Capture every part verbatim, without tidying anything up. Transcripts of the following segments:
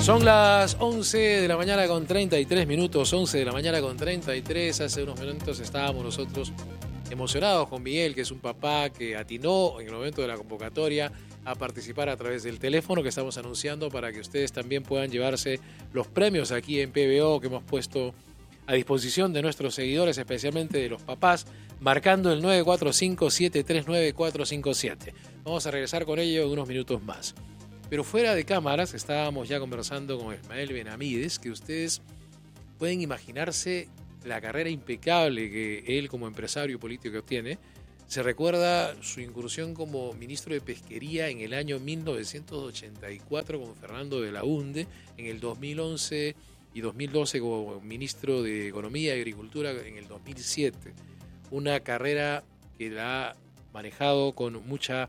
Son las once de la mañana con treinta y tres minutos, once de la mañana con treinta y tres. Hace unos minutos estábamos nosotros emocionados con Miguel, que es un papá que atinó en el momento de la convocatoria a participar a través del teléfono que estamos anunciando para que ustedes también puedan llevarse los premios aquí en P B O que hemos puesto a disposición de nuestros seguidores, especialmente de los papás, marcando el nueve cuatro cinco, siete tres nueve, cuatro cinco siete. Vamos a regresar con ello en unos minutos más. Pero fuera de cámaras estábamos ya conversando con Ismael Benavides, que ustedes pueden imaginarse la carrera impecable que él como empresario político tiene. Se recuerda su incursión como ministro de Pesquería en el año mil novecientos ochenta y cuatro con Fernando de la Hunde, en el dos mil once y dos mil doce como ministro de Economía y Agricultura en el dos mil siete. Una carrera que la ha manejado con mucha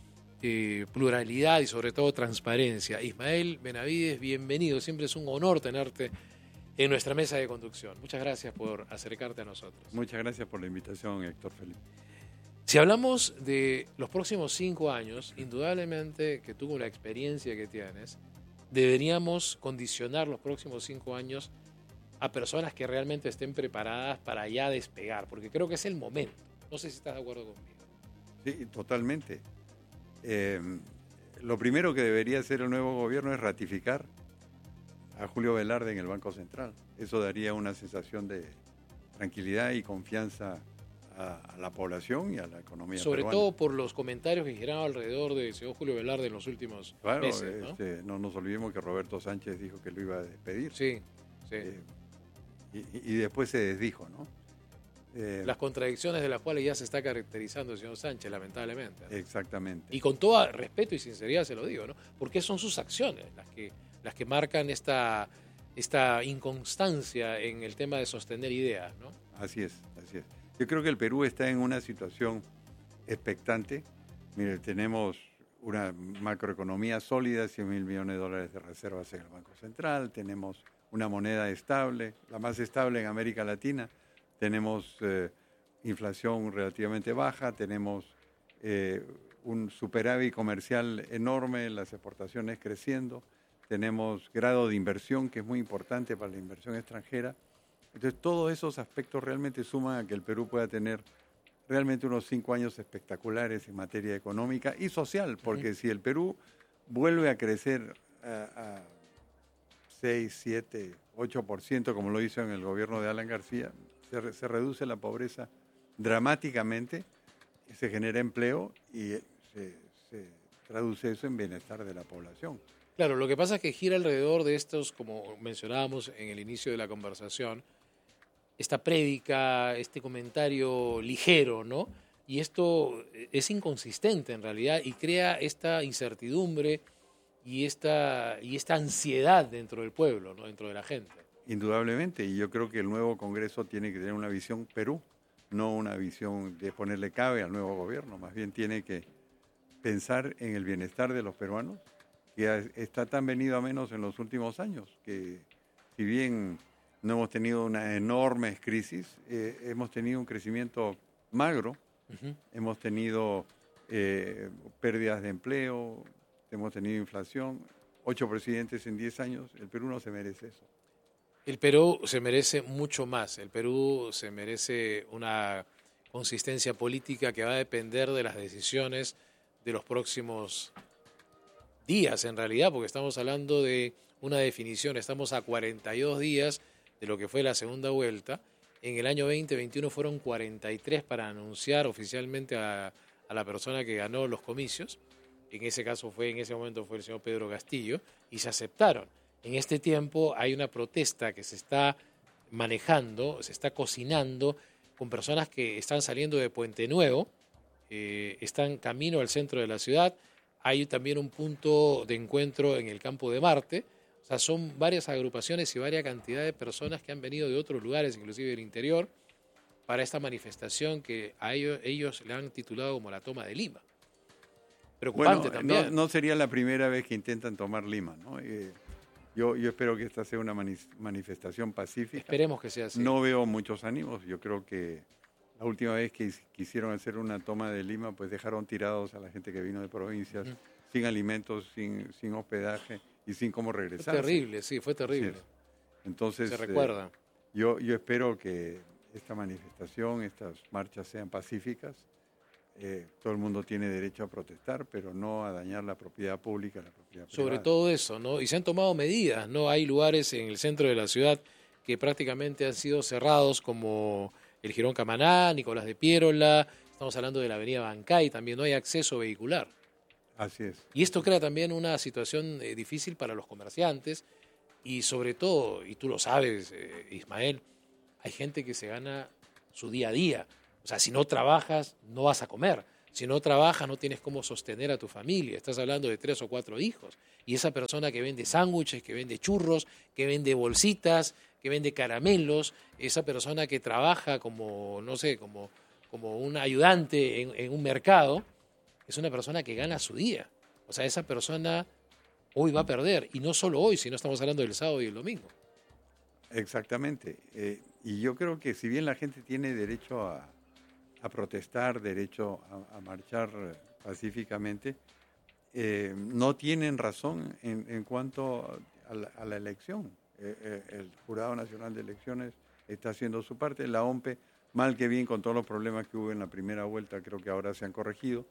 Eh, pluralidad y sobre todo transparencia. Ismael Benavides, bienvenido. Siempre es un honor tenerte en nuestra mesa de conducción. Muchas gracias por acercarte a nosotros. Muchas gracias por la invitación, Héctor Felipe. Si hablamos de los próximos cinco años, indudablemente que tú con la experiencia que tienes, deberíamos condicionar los próximos cinco años a personas que realmente estén preparadas para ya despegar, porque creo que es el momento. No sé si estás de acuerdo conmigo. Sí, totalmente. Eh, lo primero que debería hacer el nuevo gobierno es ratificar a Julio Velarde en el Banco Central. Eso daría una sensación de tranquilidad y confianza a, a la población y a la economía Sobre peruana. todo por los comentarios que giraban alrededor del señor Julio Velarde en los últimos claro, meses, ¿no? Este, no nos olvidemos que Roberto Sánchez dijo que lo iba a despedir. Sí, sí. Eh, y, y después se desdijo, ¿no? Eh, Las contradicciones de las cuales ya se está caracterizando el señor Sánchez, lamentablemente, ¿no? Exactamente. Y con todo respeto y sinceridad se lo digo, ¿no? Porque son sus acciones las que, las que marcan esta, esta inconstancia en el tema de sostener ideas, ¿no? Así es, así es. Yo creo que el Perú está en una situación expectante. Mire, tenemos una macroeconomía sólida, cien mil millones de dólares de reservas en el Banco Central, tenemos una moneda estable, la más estable en América Latina. Tenemos eh, inflación relativamente baja, tenemos eh, un superávit comercial enorme, las exportaciones creciendo, tenemos grado de inversión que es muy importante para la inversión extranjera. Entonces, todos esos aspectos realmente suman a que el Perú pueda tener realmente unos cinco años espectaculares en materia económica y social, porque uh-huh. si el Perú vuelve a crecer a, a seis, siete, ocho por ciento, como lo hizo en el gobierno de Alan García, Se, se reduce la pobreza dramáticamente, se genera empleo y se, se traduce eso en bienestar de la población. Claro, lo que pasa es que gira alrededor de estos, como mencionábamos en el inicio de la conversación, esta prédica, este comentario ligero, ¿no? Y esto es inconsistente en realidad y crea esta incertidumbre y esta, y esta ansiedad dentro del pueblo, ¿no? Dentro de la gente. Indudablemente, y yo creo que el nuevo Congreso tiene que tener una visión Perú, no una visión de ponerle cabe al nuevo gobierno, más bien tiene que pensar en el bienestar de los peruanos, que está tan venido a menos en los últimos años, que si bien no hemos tenido una enorme crisis, eh, hemos tenido un crecimiento magro, uh-huh. hemos tenido eh, pérdidas de empleo, hemos tenido inflación, ocho presidentes en diez años, el Perú no se merece eso. El Perú se merece mucho más. El Perú se merece una consistencia política que va a depender de las decisiones de los próximos días, en realidad, porque estamos hablando de una definición. Estamos a cuarenta y dos días de lo que fue la segunda vuelta. En el año veinte veintiuno fueron cuarenta y tres para anunciar oficialmente a, a la persona que ganó los comicios. En ese caso fue, en ese momento fue el señor Pedro Castillo, y se aceptaron. En este tiempo hay una protesta que se está manejando, se está cocinando con personas que están saliendo de Puente Nuevo, eh, están camino al centro de la ciudad. Hay también un punto de encuentro en el Campo de Marte. O sea, son varias agrupaciones y varias cantidad de personas que han venido de otros lugares, inclusive del interior, para esta manifestación que a ellos, ellos le han titulado como la toma de Lima. Preocupante bueno, también. No, no sería la primera vez que intentan tomar Lima, ¿no? Eh, Yo, yo espero que esta sea una manifestación pacífica. Esperemos que sea así. No veo muchos ánimos. Yo creo que la última vez que quisieron hacer una toma de Lima, pues dejaron tirados a la gente que vino de provincias. Uh-huh. sin alimentos, sin, sin hospedaje y sin cómo regresar. Fue terrible, sí, fue terrible. Entonces, se recuerda. Eh, yo, yo espero que esta manifestación, estas marchas sean pacíficas. Eh, todo el mundo tiene derecho a protestar, pero no a dañar la propiedad pública, la propiedad privada. Sobre todo eso, ¿no? Y se han tomado medidas, ¿no? Hay lugares en el centro de la ciudad que prácticamente han sido cerrados, como el Jirón Camaná, Nicolás de Piérola, estamos hablando de la avenida Bancay, también no hay acceso vehicular. Así es. Y esto crea también una situación eh, difícil para los comerciantes y sobre todo, y tú lo sabes, eh, Ismael, hay gente que se gana su día a día. O sea, si no trabajas, no vas a comer. Si no trabajas, no tienes cómo sostener a tu familia. Estás hablando de tres o cuatro hijos. Y esa persona que vende sándwiches, que vende churros, que vende bolsitas, que vende caramelos, esa persona que trabaja como, no sé, como, como un ayudante en, en un mercado, es una persona que gana su día. O sea, esa persona hoy va a perder. Y no solo hoy, sino estamos hablando del sábado y el domingo. Exactamente. Eh, y yo creo que si bien la gente tiene derecho a, a protestar, derecho a, a marchar pacíficamente, eh, no tienen razón en, en cuanto a la, a la elección. Eh, eh, el Jurado Nacional de Elecciones está haciendo su parte, la O M P E, mal que bien con todos los problemas que hubo en la primera vuelta, creo que ahora se han corregido,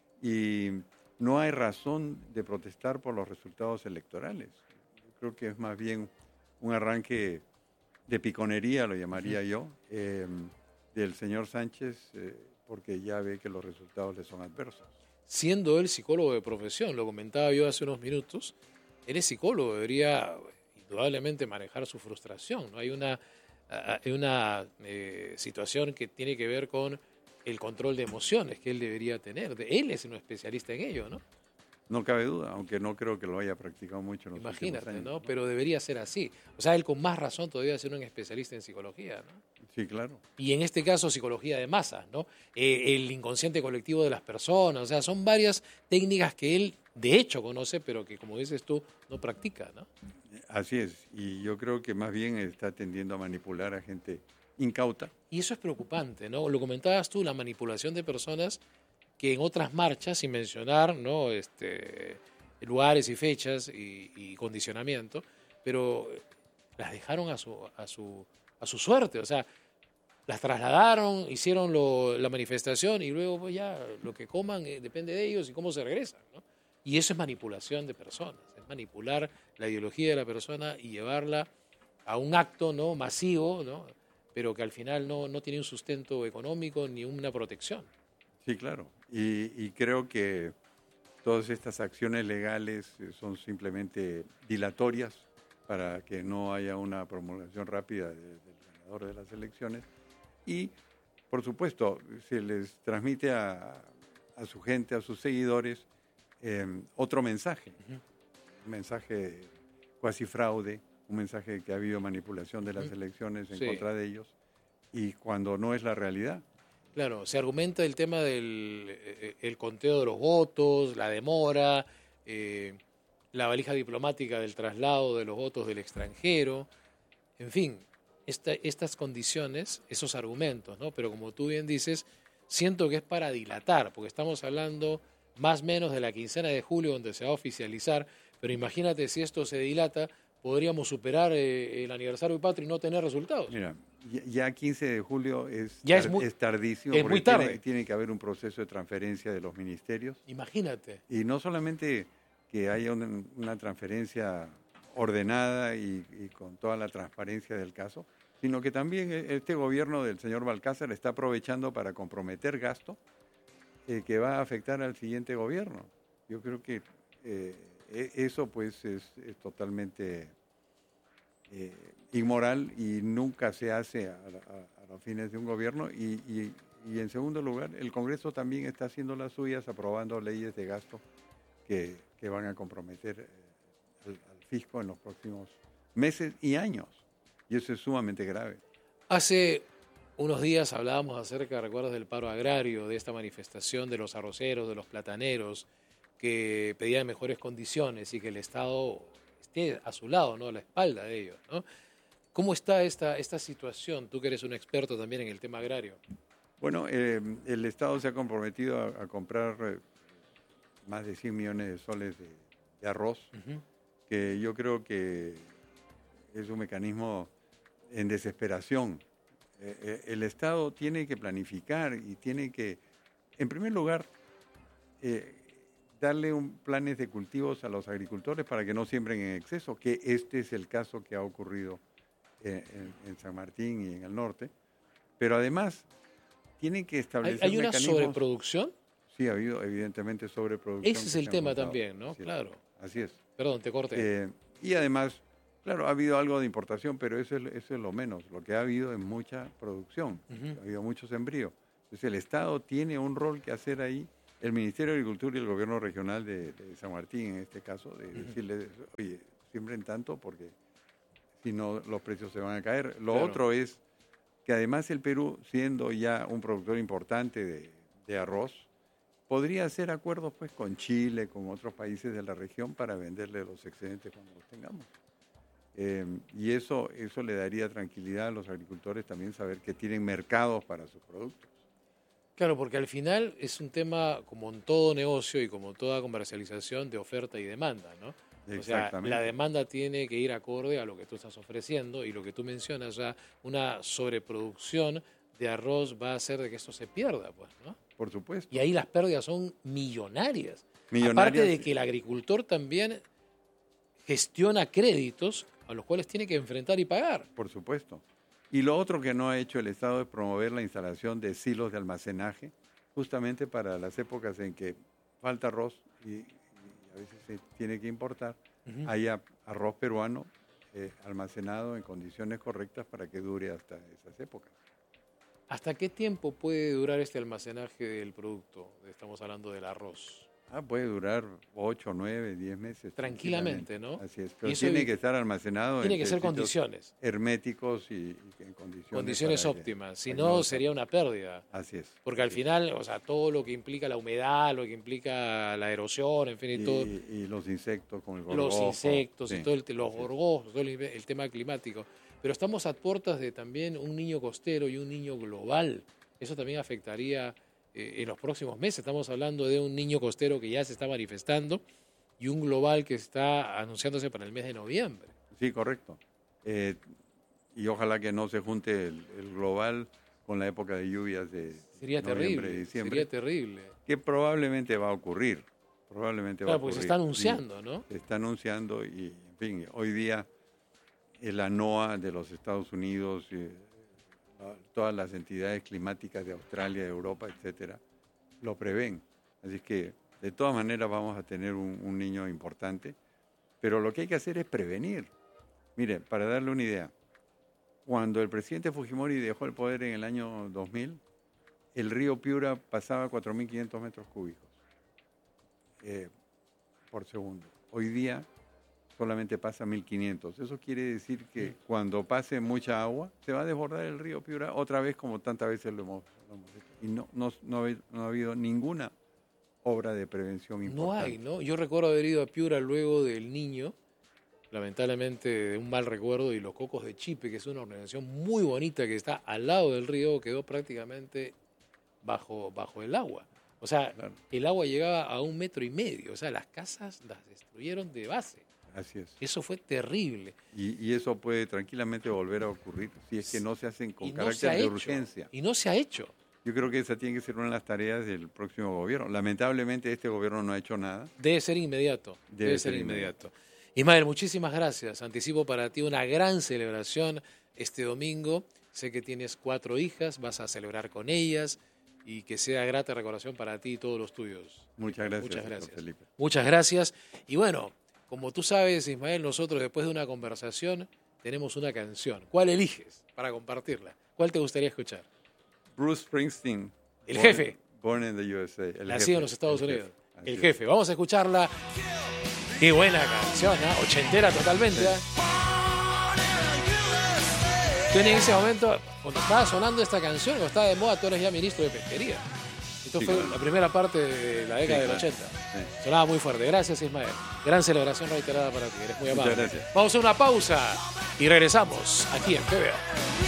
y no hay razón de protestar por los resultados electorales. Yo creo que es más bien un arranque de piconería, lo llamaría yo, eh, del señor Sánchez, eh, porque ya ve que los resultados le son adversos. Siendo él psicólogo de profesión, lo comentaba yo hace unos minutos, él es psicólogo, debería indudablemente manejar su frustración, ¿no? Hay una, hay una eh, situación que tiene que ver con el control de emociones que él debería tener. Él es un especialista en ello, ¿no? No cabe duda, aunque no creo que lo haya practicado mucho en los Imagínate, últimos años, ¿no? Pero debería ser así. O sea, él con más razón todavía ser un especialista en psicología, ¿no? Sí, claro. Y en este caso, psicología de masas, ¿no? Eh, el inconsciente colectivo de las personas. O sea, son varias técnicas que él, de hecho, conoce, pero que, como dices tú, no practica, ¿no? Así es. Y yo creo que más bien está tendiendo a manipular a gente incauta. Y eso es preocupante, ¿no? Lo comentabas tú, la manipulación de personas que en otras marchas, sin mencionar, ¿no? este, lugares y fechas y, y condicionamiento, pero las dejaron a su, a su, a su suerte. O sea, las trasladaron, hicieron lo, la manifestación y luego pues ya lo que coman eh, depende de ellos y cómo se regresan, ¿no? Y eso es manipulación de personas, es manipular la ideología de la persona y llevarla a un acto, ¿no? masivo, ¿no? Pero que al final no, no tiene un sustento económico ni una protección. Sí, claro. Y, y creo que todas estas acciones legales son simplemente dilatorias para que no haya una promulgación rápida de, del ganador de las elecciones. Y, por supuesto, se les transmite a, a su gente, a sus seguidores, eh, otro mensaje. Uh-huh. Un mensaje cuasi fraude, un mensaje de que ha habido manipulación de las uh-huh. elecciones en sí. contra de ellos, y cuando no es la realidad. Claro, se argumenta el tema del eh, el conteo de los votos, la demora, eh, la valija diplomática del traslado de los votos del extranjero, en fin, esta, estas condiciones, esos argumentos, ¿no? Pero como tú bien dices, siento que es para dilatar, porque estamos hablando más o menos de la quincena de julio donde se va a oficializar, pero imagínate si esto se dilata, podríamos superar eh, el aniversario de Patria y no tener resultados. Mira, ya quince de julio es, ya tar, es, muy, es tardísimo es porque muy tarde. Tiene, tiene que haber un proceso de transferencia de los ministerios. Imagínate. Y no solamente que haya una, una transferencia ordenada y, y con toda la transparencia del caso, sino que también este gobierno del señor Balcázar está aprovechando para comprometer gasto eh, que va a afectar al siguiente gobierno. Yo creo que eh, eso pues es, es totalmente eh, inmoral y nunca se hace a, a, a los fines de un gobierno. Y, y, y en segundo lugar, el Congreso también está haciendo las suyas, aprobando leyes de gasto que, que van a comprometer eh, al, al fisco en los próximos meses y años. Y eso es sumamente grave. Hace unos días hablábamos acerca, ¿recuerdas?, del paro agrario, de esta manifestación de los arroceros, de los plataneros, que pedían mejores condiciones y que el Estado esté a su lado, ¿no?, a la espalda de ellos, ¿no? ¿Cómo está esta, esta situación? Tú que eres un experto también en el tema agrario. Bueno, eh, el Estado se ha comprometido a, a comprar eh, más de cien millones de soles de, de arroz, Uh-huh. que yo creo que es un mecanismo en desesperación. Eh, eh, el Estado tiene que planificar y tiene que, en primer lugar, eh, darle un, planes de cultivos a los agricultores para que no siembren en exceso, que este es el caso que ha ocurrido eh, en, en San Martín y en el norte. Pero además, tienen que establecer ¿Hay, hay una mecanismos. sobreproducción? Sí, ha habido evidentemente sobreproducción. Ese es que el se ha tema encontrado. también, ¿no? Así es, Claro. Así es. Perdón, te corté. Eh, y además, claro, ha habido algo de importación, pero eso es, eso es lo menos. Lo que ha habido es mucha producción, Uh-huh. ha habido mucho sembrío. Entonces el Estado tiene un rol que hacer ahí, el Ministerio de Agricultura y el Gobierno Regional de, de San Martín, en este caso, de Uh-huh. decirle, oye, siembren tanto porque si no los precios se van a caer. Lo Claro. otro es que además el Perú, siendo ya un productor importante de, de arroz, podría hacer acuerdos pues con Chile, con otros países de la región para venderle los excedentes cuando los tengamos. Eh, y eso, eso le daría tranquilidad a los agricultores también saber que tienen mercados para sus productos. Claro, porque al final es un tema, como en todo negocio y como toda comercialización, de oferta y demanda, ¿no? O sea, Exactamente. la demanda tiene que ir acorde a lo que tú estás ofreciendo, y lo que tú mencionas, ya una sobreproducción de arroz va a hacer de que esto se pierda, pues, ¿no? Por supuesto. Y ahí las pérdidas son millonarias. Millonarias. Aparte de que el agricultor también gestiona créditos a los cuales tiene que enfrentar y pagar. Por supuesto. Y lo otro que no ha hecho el Estado es promover la instalación de silos de almacenaje, justamente para las épocas en que falta arroz y, y a veces se tiene que importar, Uh-huh. haya arroz peruano eh, almacenado en condiciones correctas para que dure hasta esas épocas. ¿Hasta qué tiempo puede durar este almacenaje del producto? Estamos hablando del arroz. Ah, puede durar ocho, nueve, diez meses. Tranquilamente, ¿no? Así es. Y Pero eso tiene evi- que estar almacenado Tiene en que ser sitios condiciones, herméticos y, y en condiciones, condiciones para que- óptimas. Si para que no, no- sería una pérdida. Así es. Porque al así es. final, o sea, todo lo que implica la humedad, lo que implica la erosión, en fin, y, Y, todo, y- y los insectos con el los gorgojo. insectos y Sí, todo el, los así es. gorgojos, todo el, el tema climático. Pero estamos a puertas de también un niño costero y un niño global. Eso también afectaría eh, en los próximos meses. Estamos hablando de un niño costero que ya se está manifestando y un global que está anunciándose para el mes de noviembre. Sí, correcto. Eh, y ojalá que no se junte el, el global con la época de lluvias de Sería noviembre y terrible, diciembre, sería terrible. que probablemente va a ocurrir. Probablemente va Claro, a porque ocurrir. se está anunciando, ¿no? Se está anunciando y, en fin, hoy día eh, la NOAA de los Estados Unidos, eh, la- todas las entidades climáticas de Australia, de Europa, etcétera, lo prevén. Así que, de todas maneras, vamos a tener un, un niño importante. Pero lo que hay que hacer es prevenir. Mire, para darle una idea, cuando el presidente Fujimori dejó el poder en el año dos mil, el río Piura pasaba cuatro mil quinientos metros cúbicos eh, por segundo. Hoy día solamente pasa mil quinientos. Eso quiere decir que cuando pase mucha agua, se va a desbordar el río Piura otra vez, como tantas veces lo hemos, lo hemos hecho. Y no, no, no, ha- no ha habido ninguna obra de prevención importante. No hay, ¿no? Yo recuerdo haber ido a Piura luego del Niño, lamentablemente de un mal recuerdo, y los Cocos de Chipe, que es una organización muy bonita que está al lado del río, quedó prácticamente bajo, bajo el agua. O sea, Claro. el agua llegaba a un metro y medio. O sea, las casas las destruyeron de base. Así es. Eso fue terrible. Y, y eso puede tranquilamente volver a ocurrir si es que no se hacen con Y no se carácter ha de hecho. urgencia. Y no se ha hecho. Yo creo que esa tiene que ser una de las tareas del próximo gobierno. Lamentablemente este gobierno no ha hecho nada. Debe ser inmediato. Debe, Debe ser ser inmediato. Ismael, muchísimas gracias. Anticipo para ti una gran celebración este domingo. Sé que tienes cuatro hijas, vas a celebrar con ellas, y que sea grata recordación para ti y todos los tuyos. Muchas gracias, Muchas doctor gracias. Felipe. Muchas gracias. Y bueno, como tú sabes, Ismael, nosotros después de una conversación tenemos una canción. ¿Cuál eliges para compartirla? ¿Cuál te gustaría escuchar? Bruce Springsteen. El born- jefe. Born in the U S A. El Nacido jefe, en los Estados el Unidos. jefe. Así El es. jefe. Vamos a escucharla. Qué buena canción, ¿ah? Ochentera totalmente. ¿ah? Tú en ese momento, cuando estaba sonando esta canción, cuando estaba de moda, tú eres ya ministro de Pesquería. Esto Sí, fue claro. la primera parte de la década Sí, del claro. ochenta. Sí. Sonaba muy fuerte. Gracias, Ismael. Gran celebración reiterada para ti. Eres muy Muchas amable. gracias. Vamos a una pausa y regresamos aquí en T V O.